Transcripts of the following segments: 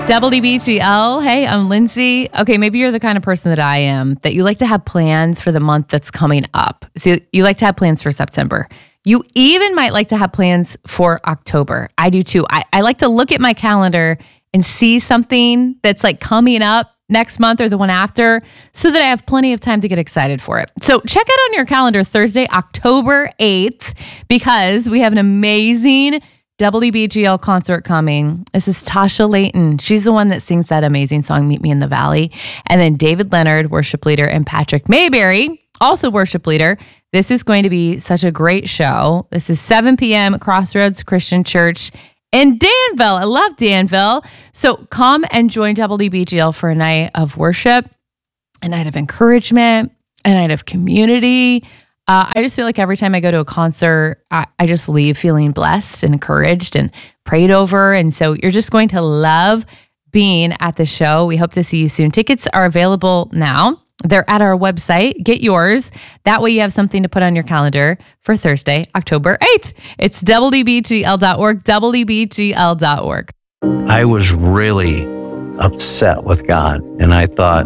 WBGL. Hey, I'm Lindsay. Okay, maybe you're the kind of person that I am, that you like to have plans for the month that's coming up. So you like to have plans for September. You even might like to have plans for October. I do too. I like to look at my calendar and see something that's like coming up next month or the one after so that I have plenty of time to get excited for it. So check out on your calendar Thursday, October 8th, because we have an amazing WBGL concert coming. This is Tasha Layton. She's the one that sings that amazing song, Meet Me in the Valley. And then David Leonard, worship leader, and Patrick Mayberry, also worship leader. This is going to be such a great show. This is 7 p.m. at Crossroads Christian Church in Danville. I love Danville. So come and join WBGL for a night of worship, a night of encouragement, a night of community. I just feel like every time I go to a concert, I just leave feeling blessed and encouraged and prayed over. And so you're just going to love being at the show. We hope to see you soon. Tickets are available now. They're at our website. Get yours. That way you have something to put on your calendar for Thursday, October 8th. It's WBGL.org, WBGL.org. I was really upset with God. And I thought,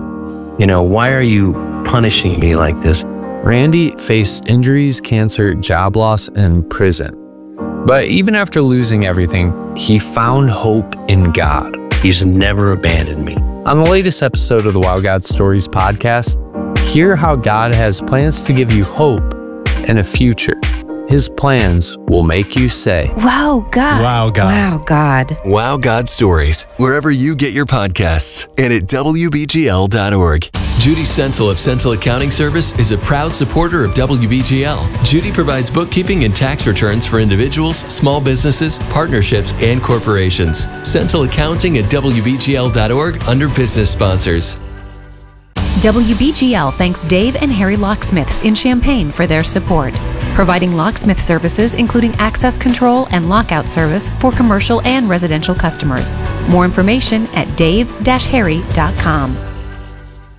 why are you punishing me like this? Randy faced injuries, cancer, job loss, and prison. But even after losing everything, he found hope in God. He's never abandoned me. On the latest episode of the Wow God Stories podcast, hear how God has plans to give you hope and a future. His plans will make you say, Wow, God. Wow, God. Wow, God. Wow God Stories, wherever you get your podcasts and at WBGL.org. Judy Sentil of Sentil Accounting Service is a proud supporter of WBGL. Judy provides bookkeeping and tax returns for individuals, small businesses, partnerships, and corporations. Sentil Accounting at WBGL.org under business sponsors. WBGL thanks Dave and Harry Locksmiths in Champaign for their support, providing locksmith services including access control and lockout service for commercial and residential customers. More information at dave-harry.com.